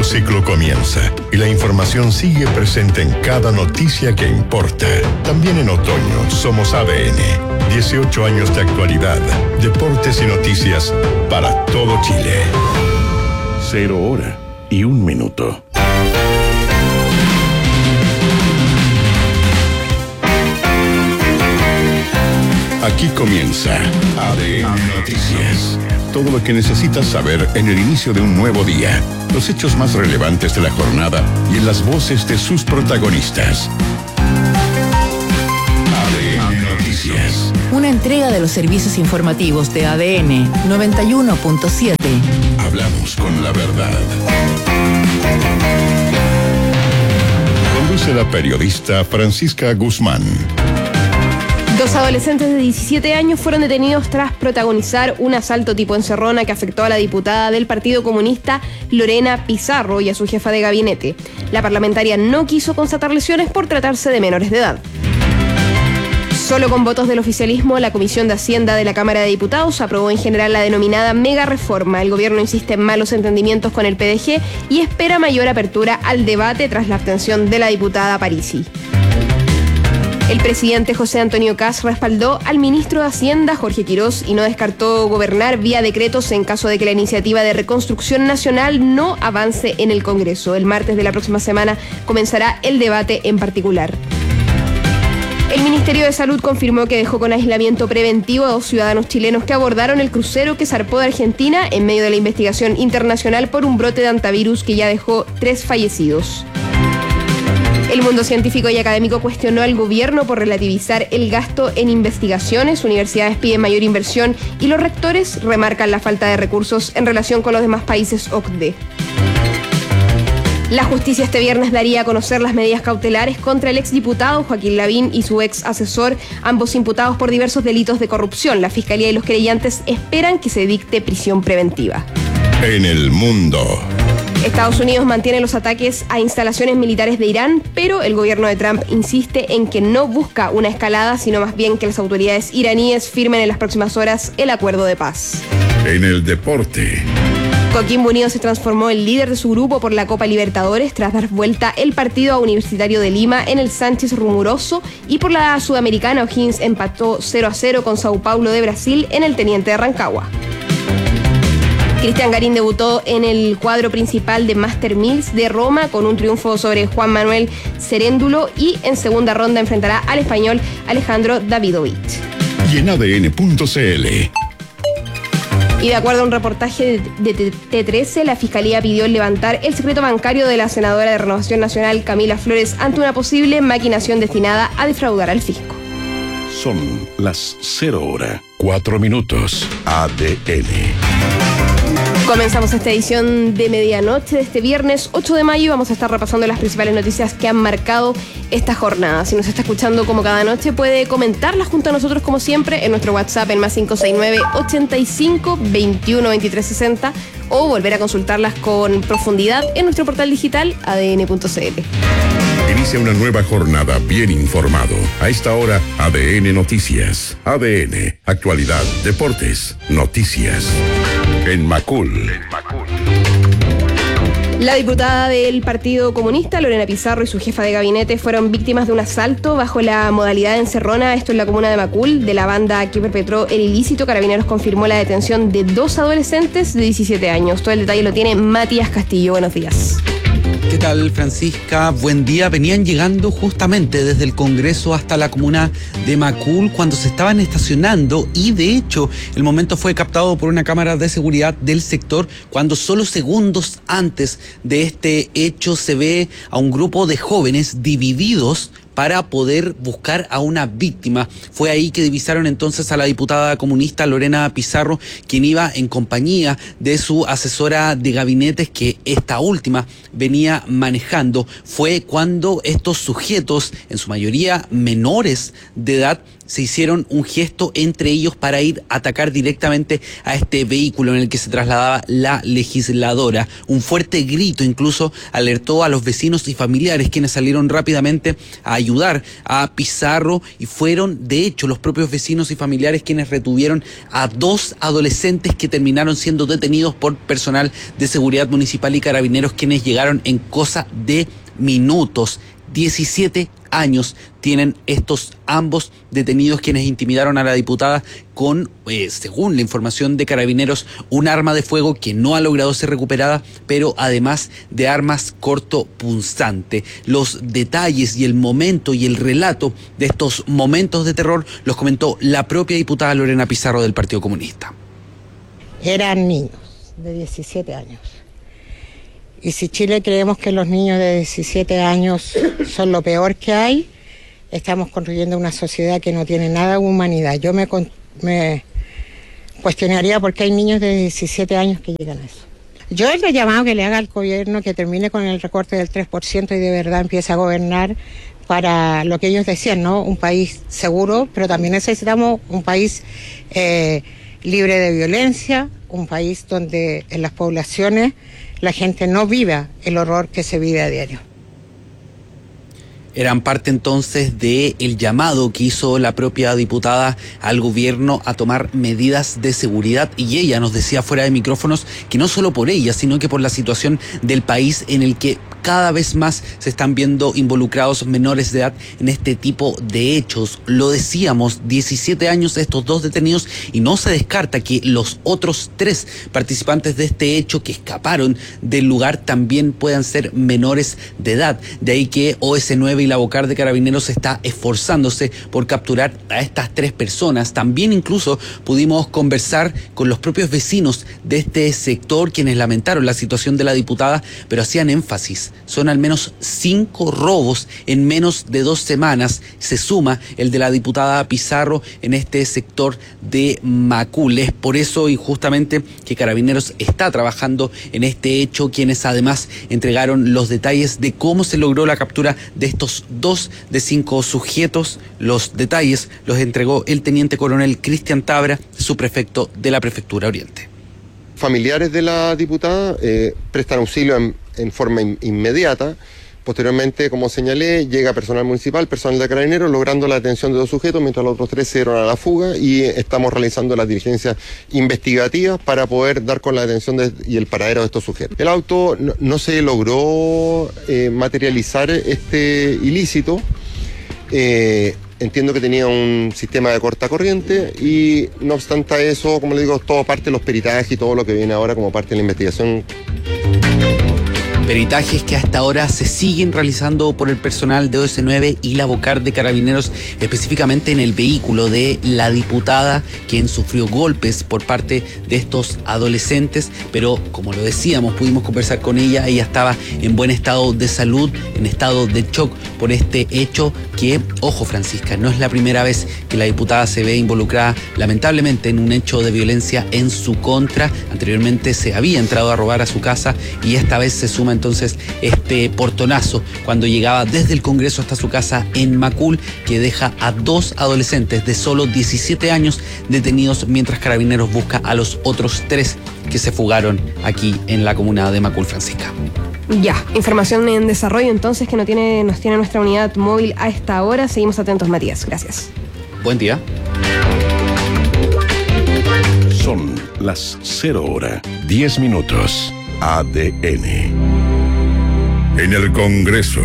ciclo comienza y la información sigue presente en cada noticia que importa. También en otoño somos ADN. 18 años de actualidad, deportes y noticias para todo Chile. 0:01. Aquí comienza ADN Noticias. Todo lo que necesitas saber en el inicio de un nuevo día. Los hechos más relevantes de la jornada y en las voces de sus protagonistas. ADN Noticias. Una entrega de los servicios informativos de ADN 91.7. Hablamos con la verdad. Conduce la periodista Francisca Guzmán. Dos adolescentes de 17 años fueron detenidos tras protagonizar un asalto tipo encerrona que afectó a la diputada del Partido Comunista Lorena Pizarro y a su jefa de gabinete. La parlamentaria no quiso constatar lesiones por tratarse de menores de edad. Solo con votos del oficialismo, la Comisión de Hacienda de la Cámara de Diputados aprobó en general la denominada mega reforma. El gobierno insiste en malos entendimientos con el PDG y espera mayor apertura al debate tras la abstención de la diputada Parisi. El presidente José Antonio Kast respaldó al ministro de Hacienda, Jorge Quirós, y no descartó gobernar vía decretos en caso de que la iniciativa de reconstrucción nacional no avance en el Congreso. El martes de la próxima semana comenzará el debate en particular. El Ministerio de Salud confirmó que dejó con aislamiento preventivo a 2 ciudadanos chilenos que abordaron el crucero que zarpó de Argentina en medio de la investigación internacional por un brote de hantavirus que ya dejó 3 fallecidos. El mundo científico y académico cuestionó al gobierno por relativizar el gasto en investigaciones. Universidades piden mayor inversión y los rectores remarcan la falta de recursos en relación con los demás países OCDE. La justicia este viernes daría a conocer las medidas cautelares contra el exdiputado Joaquín Lavín y su ex asesor, ambos imputados por diversos delitos de corrupción. La Fiscalía y los querellantes esperan que se dicte prisión preventiva. En el mundo. Estados Unidos mantiene los ataques a instalaciones militares de Irán, pero el gobierno de Trump insiste en que no busca una escalada, sino más bien que las autoridades iraníes firmen en las próximas horas el acuerdo de paz. En el deporte. Coquimbo Unido se transformó en líder de su grupo por la Copa Libertadores tras dar vuelta el partido a Universitario de Lima en el Sánchez Rumoroso, y por la Sudamericana O'Higgins empató 0-0 con Sao Paulo de Brasil en el Teniente de Rancagua. Cristian Garín debutó en el cuadro principal de Master Mills de Roma con un triunfo sobre Juan Manuel Ceréndulo, y en segunda ronda enfrentará al español Alejandro Davidovich. Y en ADN.cl. Y de acuerdo a un reportaje de T13, la Fiscalía pidió levantar el secreto bancario de la senadora de Renovación Nacional Camila Flores ante una posible maquinación destinada a defraudar al fisco. Son las 0:04. ADN. Comenzamos esta edición de medianoche de este viernes 8 de mayo. Vamos a estar repasando las principales noticias que han marcado esta jornada. Si nos está escuchando como cada noche, puede comentarlas junto a nosotros como siempre en nuestro WhatsApp, el más 569-85-21-2360, o volver a consultarlas con profundidad en nuestro portal digital adn.cl. Inicia una nueva jornada bien informado. A esta hora, ADN Noticias. ADN, actualidad, deportes, noticias. En Macul. La diputada del Partido Comunista, Lorena Pizarro, y su jefa de gabinete fueron víctimas de un asalto bajo la modalidad de encerrona, esto en la comuna de Macul, de la banda que perpetró el ilícito. Carabineros confirmó la detención de 2 adolescentes de 17 años. Todo el detalle lo tiene Matías Castillo. Buenos días. ¿Qué tal, Francisca? Buen día. Venían llegando justamente desde el Congreso hasta la comuna de Macul cuando se estaban estacionando, y de hecho el momento fue captado por una cámara de seguridad del sector cuando solo segundos antes de este hecho se ve a un grupo de jóvenes divididos para poder buscar a una víctima. Fue ahí que divisaron entonces a la diputada comunista Lorena Pizarro, quien iba en compañía de su asesora de gabinetes, que esta última venía manejando. Fue cuando estos sujetos, en su mayoría menores de edad, se hicieron un gesto entre ellos para ir a atacar directamente a este vehículo en el que se trasladaba la legisladora. Un fuerte grito incluso alertó a los vecinos y familiares, quienes salieron rápidamente a ayudar a Pizarro, y fueron de hecho los propios vecinos y familiares quienes retuvieron a 2 adolescentes que terminaron siendo detenidos por personal de seguridad municipal y carabineros, quienes llegaron en cosa de minutos. 17 años tienen estos ambos detenidos, quienes intimidaron a la diputada con, según la información de carabineros, un arma de fuego que no ha logrado ser recuperada, pero además de armas cortopunzantes. Los detalles y el momento y el relato de estos momentos de terror los comentó la propia diputada Lorena Pizarro del Partido Comunista. Eran niños de 17 años. Y si Chile creemos que los niños de 17 años son lo peor que hay, estamos construyendo una sociedad que no tiene nada de humanidad. Yo me cuestionaría por qué hay niños de 17 años que llegan a eso. Yo le he llamado que le haga al gobierno que termine con el recorte del 3% y de verdad empiece a gobernar para lo que ellos decían, ¿no? Un país seguro, pero también necesitamos un país libre de violencia, un país donde en las poblaciones la gente no viva el horror que se vive a diario. Eran parte entonces del llamado que hizo la propia diputada al gobierno a tomar medidas de seguridad, y ella nos decía fuera de micrófonos que no solo por ella, sino que por la situación del país en el que cada vez más se están viendo involucrados menores de edad en este tipo de hechos. Lo decíamos, 17 años estos 2 detenidos, y no se descarta que los otros 3 participantes de este hecho que escaparon del lugar también puedan ser menores de edad. De ahí que OS9 y la Vocar de Carabineros está esforzándose por capturar a estas 3 personas. También incluso pudimos conversar con los propios vecinos de este sector, quienes lamentaron la situación de la diputada, pero hacían énfasis: son al menos 5 robos en menos de 2 semanas. Se suma el de la diputada Pizarro en este sector de Macul. Es por eso y justamente que Carabineros está trabajando en este hecho, quienes además entregaron los detalles de cómo se logró la captura de estos 2 de 5 sujetos. Los detalles los entregó el teniente coronel Cristian Tabra, subprefecto de la Prefectura Oriente. Familiares de la diputada prestan auxilio en forma inmediata. Posteriormente, como señalé, llega personal municipal, personal de carabineros, logrando la detención de 2 sujetos, mientras los otros 3 se dieron a la fuga, y estamos realizando las diligencias investigativas para poder dar con la detención y el paradero de estos sujetos. El auto no se logró materializar este ilícito. Entiendo que tenía un sistema de corta corriente, y no obstante eso, como le digo, todo parte de los peritajes y todo lo que viene ahora como parte de la investigación. Peritajes que hasta ahora se siguen realizando por el personal de OS9 y la Vocar de Carabineros, específicamente en el vehículo de la diputada, quien sufrió golpes por parte de estos adolescentes, pero como lo decíamos, pudimos conversar con ella. Ella estaba en buen estado de salud, en estado de shock por este hecho que, ojo Francisca, no es la primera vez que la diputada se ve involucrada lamentablemente en un hecho de violencia en su contra. Anteriormente se había entrado a robar a su casa, y esta vez se suma entonces este portonazo cuando llegaba desde el Congreso hasta su casa en Macul, que deja a 2 adolescentes de solo 17 años detenidos, mientras Carabineros busca a los otros 3 que se fugaron aquí en la comuna de Macul. Francisca. Ya, información en desarrollo entonces que nos tiene nuestra unidad móvil a esta hora. Seguimos atentos, Matías. Gracias. Buen día. Son las 0:10. ADN. En el Congreso.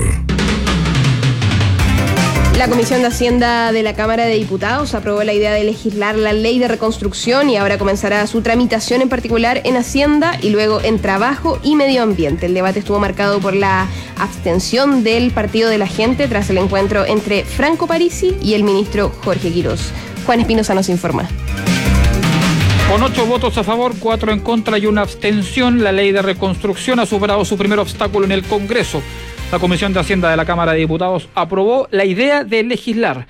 La Comisión de Hacienda de la Cámara de Diputados aprobó la idea de legislar la ley de reconstrucción, y ahora comenzará su tramitación, en particular en Hacienda y luego en Trabajo y Medio Ambiente. El debate estuvo marcado por la abstención del Partido de la Gente tras el encuentro entre Franco Parisi y el ministro Jorge Quirós. Juan Espinosa nos informa. Con 8 votos a favor, 4 en contra y una abstención, la ley de reconstrucción ha superado su primer obstáculo en el Congreso. La Comisión de Hacienda de la Cámara de Diputados aprobó la idea de legislar.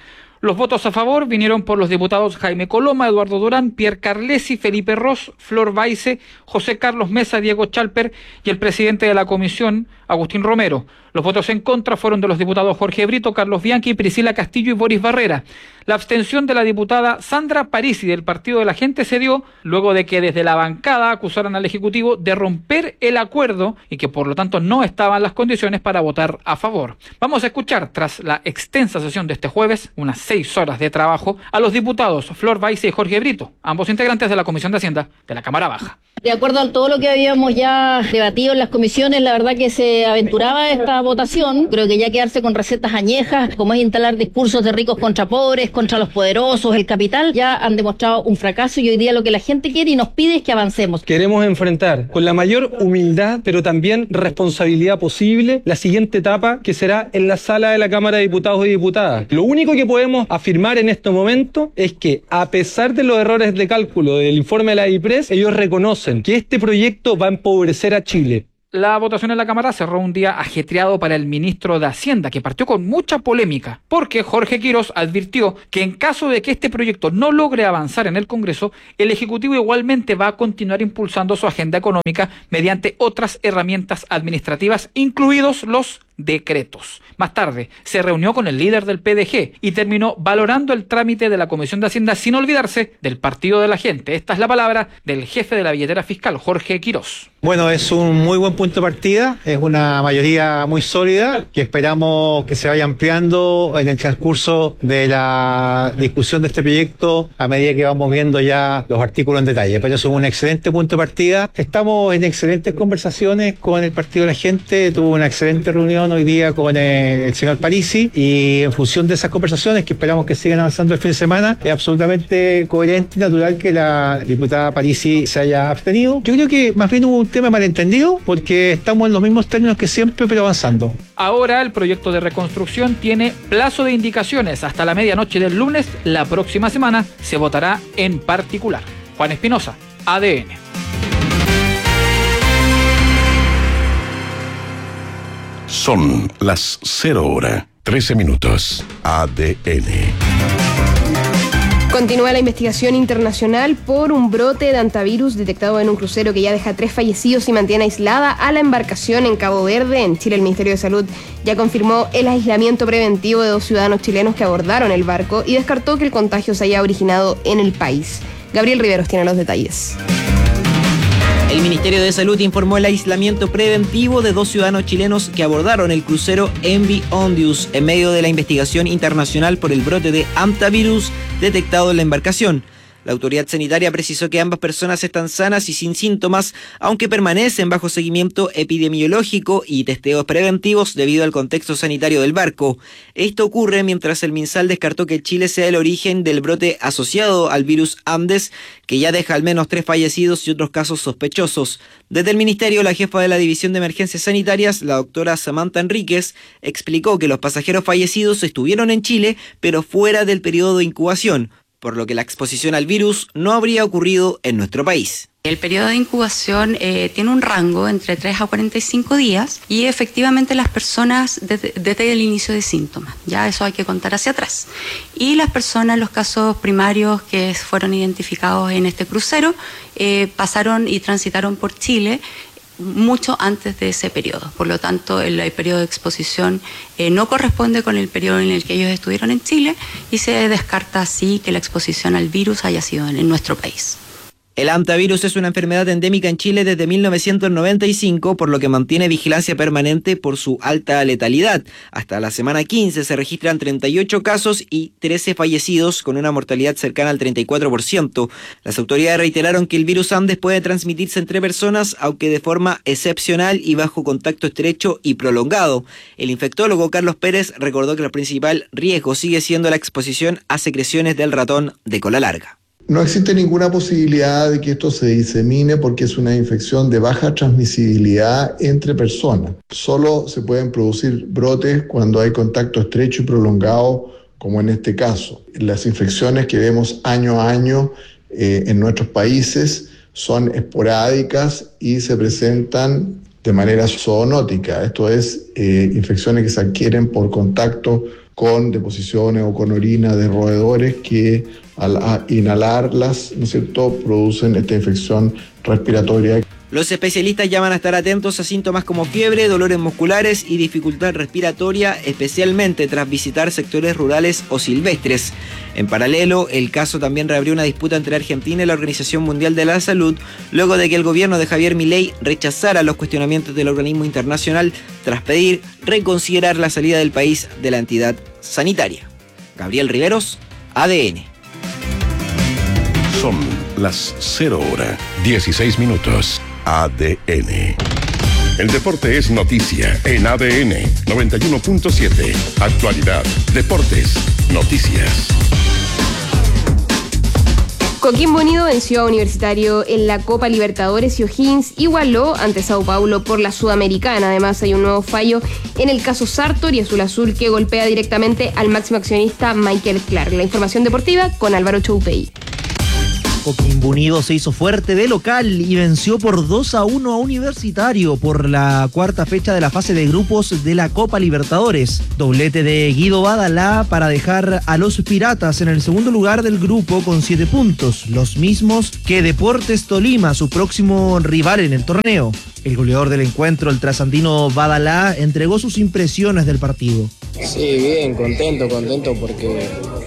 Los votos a favor vinieron por los diputados Jaime Coloma, Eduardo Durán, Pierre Carlesi, Felipe Ros, Flor Baise, José Carlos Mesa, Diego Chalper y el presidente de la comisión, Agustín Romero. Los votos en contra fueron de los diputados Jorge Brito, Carlos Bianchi, Priscila Castillo y Boris Barrera. La abstención de la diputada Sandra Parisi del Partido de la Gente se dio luego de que desde la bancada acusaran al Ejecutivo de romper el acuerdo y que por lo tanto no estaban las condiciones para votar a favor. Vamos a escuchar, tras la extensa sesión de este jueves, unas 6 horas de trabajo, a los diputados Flor Baise y Jorge Brito, ambos integrantes de la Comisión de Hacienda de la Cámara Baja. De acuerdo a todo lo que habíamos ya debatido en las comisiones, la verdad que se aventuraba esta votación. Creo que ya quedarse con recetas añejas, como es instalar discursos de ricos contra pobres, contra los poderosos, el capital, ya han demostrado un fracaso y hoy día lo que la gente quiere y nos pide es que avancemos. Queremos enfrentar con la mayor humildad, pero también responsabilidad posible, la siguiente etapa que será en la sala de la Cámara de Diputados y Diputadas. Lo único que podemos afirmar en este momento es que, a pesar de los errores de cálculo del informe de la IPRES, ellos reconocen que este proyecto va a empobrecer a Chile. La votación en la Cámara cerró un día ajetreado para el ministro de Hacienda, que partió con mucha polémica, porque Jorge Quirós advirtió que en caso de que este proyecto no logre avanzar en el Congreso, el Ejecutivo igualmente va a continuar impulsando su agenda económica mediante otras herramientas administrativas, incluidos los decretos. Más tarde, se reunió con el líder del PDG y terminó valorando el trámite de la Comisión de Hacienda sin olvidarse del Partido de la Gente. Esta es la palabra del jefe de la billetera fiscal, Jorge Quirós. Bueno, es un muy buen punto de partida, es una mayoría muy sólida que esperamos que se vaya ampliando en el transcurso de la discusión de este proyecto a medida que vamos viendo ya los artículos en detalle, pero es un excelente punto de partida. Estamos en excelentes conversaciones con el Partido de la Gente, tuvo una excelente reunión hoy día con el señor Parisi y en función de esas conversaciones que esperamos que sigan avanzando el fin de semana, es absolutamente coherente y natural que la diputada Parisi se haya abstenido. Yo creo que más bien hubo un tema malentendido porque estamos en los mismos términos que siempre, pero avanzando. Ahora el proyecto de reconstrucción tiene plazo de indicaciones hasta la medianoche del lunes. La próxima semana se votará en particular. Juan Espinosa, ADN. Son las 0:13. ADN. Continúa la investigación internacional por un brote de hantavirus detectado en un crucero que ya deja 3 fallecidos y mantiene aislada a la embarcación en Cabo Verde. En Chile, el Ministerio de Salud ya confirmó el aislamiento preventivo de 2 ciudadanos chilenos que abordaron el barco y descartó que el contagio se haya originado en el país. Gabriel Riveros tiene los detalles. El Ministerio de Salud informó el aislamiento preventivo de 2 ciudadanos chilenos que abordaron el crucero MV Ondius en medio de la investigación internacional por el brote de hantavirus detectado en la embarcación. La autoridad sanitaria precisó que ambas personas están sanas y sin síntomas, aunque permanecen bajo seguimiento epidemiológico y testeos preventivos debido al contexto sanitario del barco. Esto ocurre mientras el MinSal descartó que Chile sea el origen del brote asociado al virus Andes, que ya deja al menos 3 fallecidos y otros casos sospechosos. Desde el Ministerio, la jefa de la División de Emergencias Sanitarias, la doctora Samantha Enríquez, explicó que los pasajeros fallecidos estuvieron en Chile, pero fuera del periodo de incubación, por lo que la exposición al virus no habría ocurrido en nuestro país. El periodo de incubación tiene un rango entre 3 a 45 días y efectivamente las personas desde el inicio de síntomas, ya eso hay que contar hacia atrás. Y las personas, los casos primarios que fueron identificados en este crucero, pasaron y transitaron por Chile mucho antes de ese periodo. Por lo tanto, el periodo de exposición no corresponde con el periodo en el que ellos estuvieron en Chile y se descarta así que la exposición al virus haya sido en nuestro país. El hantavirus es una enfermedad endémica en Chile desde 1995, por lo que mantiene vigilancia permanente por su alta letalidad. Hasta la semana 15 se registran 38 casos y 13 fallecidos, con una mortalidad cercana al 34%. Las autoridades reiteraron que el virus Andes puede transmitirse entre personas, aunque de forma excepcional y bajo contacto estrecho y prolongado. El infectólogo Carlos Pérez recordó que el principal riesgo sigue siendo la exposición a secreciones del ratón de cola larga. No existe ninguna posibilidad de que esto se disemine porque es una infección de baja transmisibilidad entre personas. Solo se pueden producir brotes cuando hay contacto estrecho y prolongado, como en este caso. Las infecciones que vemos año a año en nuestros países son esporádicas y se presentan de manera zoonótica. Esto es, infecciones que se adquieren por contacto con deposiciones o con orina de roedores que al inhalarlas, ¿no es cierto?, producen esta infección respiratoria. Los especialistas llaman a estar atentos a síntomas como fiebre, dolores musculares y dificultad respiratoria, especialmente tras visitar sectores rurales o silvestres. En paralelo, el caso también reabrió una disputa entre Argentina y la Organización Mundial de la Salud, luego de que el gobierno de Javier Milei rechazara los cuestionamientos del organismo internacional tras pedir reconsiderar la salida del país de la entidad sanitaria. Gabriel Riveros, ADN. Son las 0:16. ADN. El deporte es noticia en ADN 91.7. Actualidad, deportes, noticias. Coquimbo Unido venció a Universitario en la Copa Libertadores y O'Higgins igualó ante Sao Paulo por la Sudamericana. Además, hay un nuevo fallo en el caso Sartor y Azul Azul que golpea directamente al máximo accionista Michael Clark. La información deportiva con Álvaro Choupey. Coquimbo Unido se hizo fuerte de local y venció por 2-1 a Universitario por la cuarta fecha de la fase de grupos de la Copa Libertadores. Doblete de Guido Badalá para dejar a los Piratas en el segundo lugar del grupo con 7 puntos, los mismos que Deportes Tolima, su próximo rival en el torneo. El goleador del encuentro, el trasandino Badalá, entregó sus impresiones del partido. Sí, bien, contento porque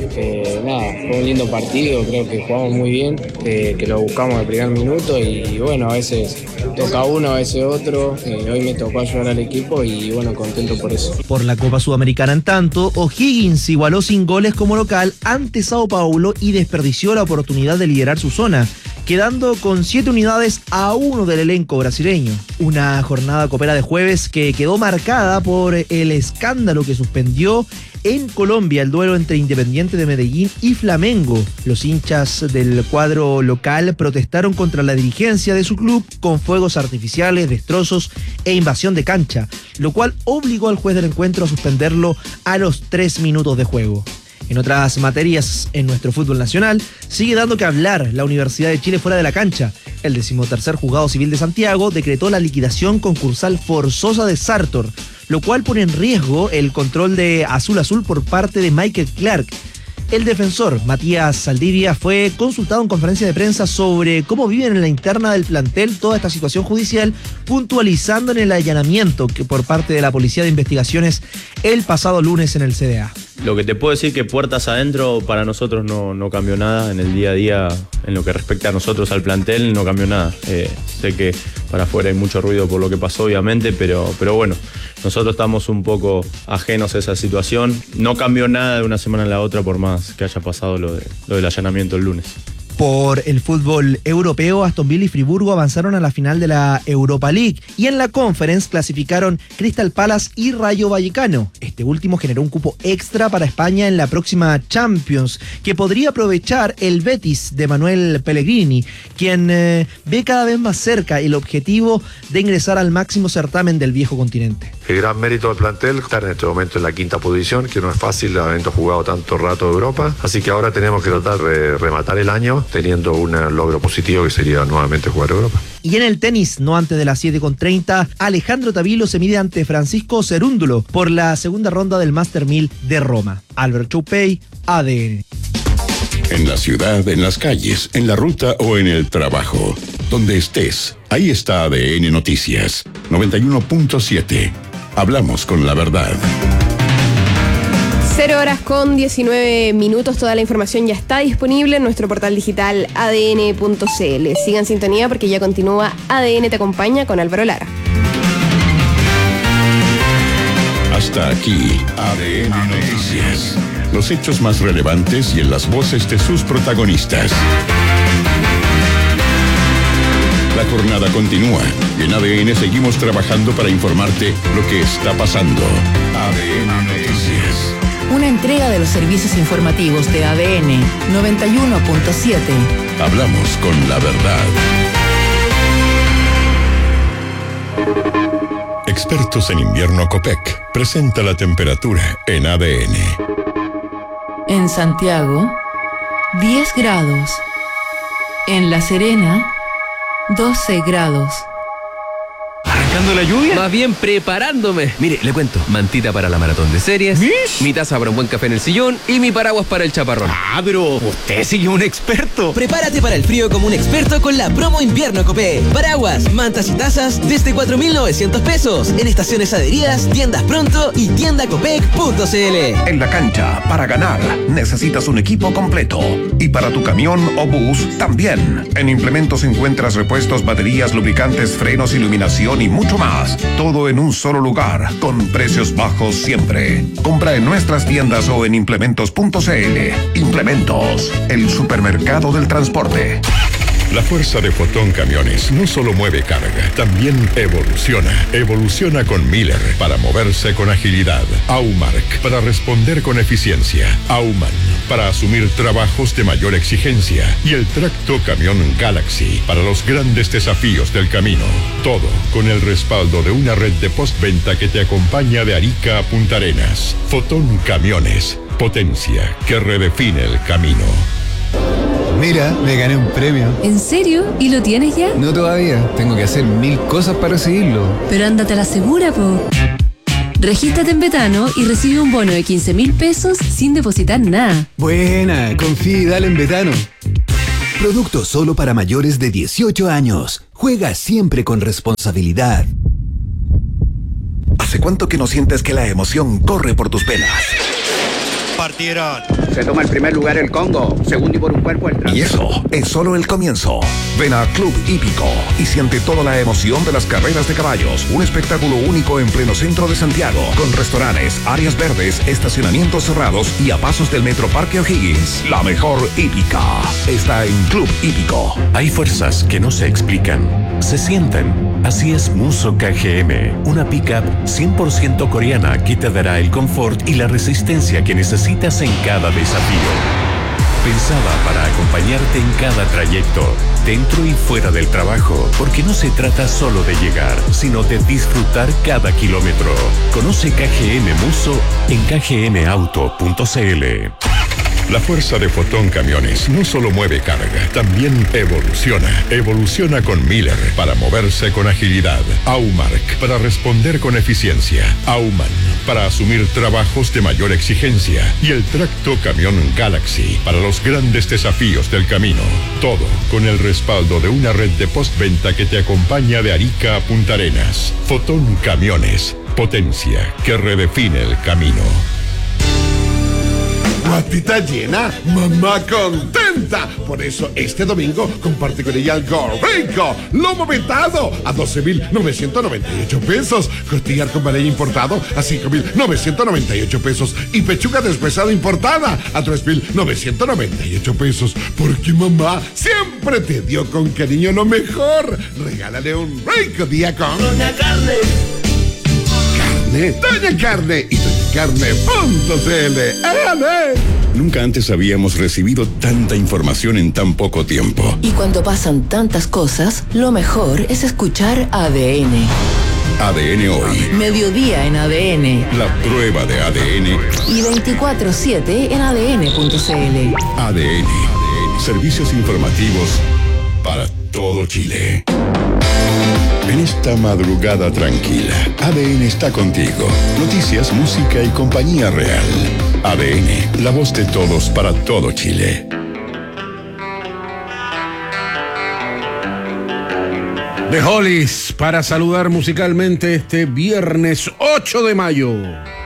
fue un lindo partido, creo que jugamos muy bien, que lo buscamos al primer minuto y bueno, a veces toca uno, a veces otro, hoy me tocó ayudar al equipo y bueno, contento por eso. Por la Copa Sudamericana, en tanto, O'Higgins igualó sin goles como local ante Sao Paulo y desperdició la oportunidad de liderar su zona, quedando con 7 unidades a 1 del elenco brasileño. Una jornada copera de jueves que quedó marcada por el escándalo que suspendió en Colombia el duelo entre Independiente de Medellín y Flamengo. Los hinchas del cuadro local protestaron contra la dirigencia de su club con fuegos artificiales, destrozos e invasión de cancha, lo cual obligó al juez del encuentro a suspenderlo a los 3 minutos de juego. En otras materias, en nuestro fútbol nacional, sigue dando que hablar la Universidad de Chile fuera de la cancha. El 13º Juzgado Civil de Santiago decretó la liquidación concursal forzosa de Sartor, lo cual pone en riesgo el control de Azul Azul por parte de Michael Clark. El defensor, Matías Saldivia, fue consultado en conferencia de prensa sobre cómo viven en la interna del plantel toda esta situación judicial, puntualizando en el allanamiento que por parte de la Policía de Investigaciones el pasado lunes en el CDA. Lo que te puedo decir que puertas adentro para nosotros no cambió nada en el día a día, en lo que respecta a nosotros al plantel no cambió nada. Sé que para afuera hay mucho ruido por lo que pasó obviamente, pero bueno, nosotros estamos un poco ajenos a esa situación. No cambió nada de una semana a la otra por más que haya pasado lo del allanamiento el lunes. Por el fútbol europeo, Aston Villa y Friburgo avanzaron a la final de la Europa League y en la Conference clasificaron Crystal Palace y Rayo Vallecano. Este último generó un cupo extra para España en la próxima Champions, que podría aprovechar el Betis de Manuel Pellegrini, quien ve cada vez más cerca el objetivo de ingresar al máximo certamen del viejo continente. El gran mérito del plantel, estar en este momento en la 5ª posición, que no es fácil habiendo jugado tanto rato de Europa, así que ahora tenemos que tratar de rematar el año teniendo un logro positivo que sería nuevamente jugar Europa. Y en el tenis, no antes de las 7:30, Alejandro Tavilo se mide ante Francisco Cerúndulo por la segunda ronda del Master 1000 de Roma. Álvaro Choupey, ADN. En la ciudad, en las calles, en la ruta o en el trabajo. Donde estés, ahí está ADN Noticias 91.7. Hablamos con la verdad. 0:19. Toda la información ya está disponible en nuestro portal digital adn.cl. Sigan en sintonía porque ya continúa ADN Te Acompaña con Álvaro Lara. Hasta aquí, ADN Noticias. Los hechos más relevantes y en las voces de sus protagonistas. La jornada continúa y en ADN seguimos trabajando para informarte lo que está pasando. ADN Noticias. Una entrega de los servicios informativos de ADN 91.7. Hablamos con la verdad. Expertos en invierno Copec presenta la temperatura en ADN. En Santiago, 10 grados. En La Serena, 12 grados. ¿Aprovechando la lluvia? Más bien preparándome. Mire, le cuento. Mantita para la maratón de series. ¿Mish? Mi taza para un buen café en el sillón. Y mi paraguas para el chaparrón. Ah, pero usted sí que es un experto. Prepárate para el frío como un experto con la promo invierno Copec. Paraguas, mantas y tazas desde 4.900 pesos. En estaciones adheridas, tiendas pronto y tiendacopec.cl. En la cancha, para ganar, necesitas un equipo completo. Y para tu camión o bus, también. En Implementos encuentras repuestos, baterías, lubricantes, frenos, iluminación y mucho más. Todo en un solo lugar, con precios bajos siempre. Compra en nuestras tiendas o en implementos.cl. Implementos, el supermercado del transporte. La fuerza de Fotón Camiones no solo mueve carga, también evoluciona. Evoluciona con Miller para moverse con agilidad. Aumark para responder con eficiencia. Auman para asumir trabajos de mayor exigencia. Y el Tracto Camión Galaxy para los grandes desafíos del camino. Todo con el respaldo de una red de postventa que te acompaña de Arica a Punta Arenas. Fotón Camiones, potencia que redefine el camino. Mira, me gané un premio. ¿En serio? ¿Y lo tienes ya? No todavía, tengo que hacer 1000 cosas para recibirlo. Pero ándate a la segura, po. Regístrate en Betano y recibe un bono de 15.000 pesos sin depositar nada. Buena, confía y dale en Betano. Producto solo para mayores de 18 años. Juega siempre con responsabilidad. ¿Hace cuánto que no sientes que la emoción corre por tus venas? Partieron. Se toma el primer lugar el Congo, segundo y por un cuerpo el Y eso es solo el comienzo. Ven a Club Hípico y siente toda la emoción de las carreras de caballos. Un espectáculo único en pleno centro de Santiago, con restaurantes, áreas verdes, estacionamientos cerrados y a pasos del Metro Parque O'Higgins. La mejor hípica está en Club Hípico. Hay fuerzas que no se explican, se sienten. Así es Musso KGM, una pickup 100% coreana que te dará el confort y la resistencia que necesitas en cada desafío. Pensada para acompañarte en cada trayecto, dentro y fuera del trabajo, porque no se trata solo de llegar, sino de disfrutar cada kilómetro. Conoce KGM Musso en kgmauto.cl. La fuerza de Fotón Camiones no solo mueve carga, también evoluciona. Evoluciona con Miller para moverse con agilidad. Aumark para responder con eficiencia. Auman para asumir trabajos de mayor exigencia. Y el Tracto Camión Galaxy para los grandes desafíos del camino. Todo con el respaldo de una red de postventa que te acompaña de Arica a Punta Arenas. Fotón Camiones, potencia que redefine el camino. Guatita llena, mamá contenta. Por eso este domingo comparte con ella algo rico. Lomo vetado a 12.998 pesos. Costillar con ballet importado a 5.998 pesos. Y pechuga deshuesada importada a 3.998 pesos. Porque mamá siempre te dio con cariño lo mejor. Regálale un rico día con Doña Carne. Doña Carne y DoñaCarne.cl. Nunca antes habíamos recibido tanta información en tan poco tiempo. Y cuando pasan tantas cosas, lo mejor es escuchar ADN. ADN Hoy. Mediodía en ADN. La prueba de ADN. Y 24/7 en ADN.cl. ADN. Servicios informativos para todo Chile. En esta madrugada tranquila, ADN está contigo. Noticias, música y compañía real. ADN, la voz de todos para todo Chile. The Hollies para saludar musicalmente este viernes 8 de mayo.